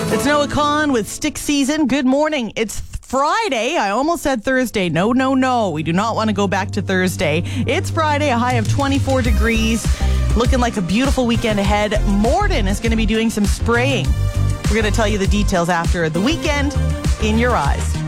It's Noah Kahn with Stick Season. Good morning. It's Friday. I almost said Thursday. No. We do not want to go back to Thursday. It's Friday, a high of 24 degrees. Looking like a beautiful weekend ahead. Morden is going to be doing some spraying. We're going to tell you the details after the weekend in your eyes.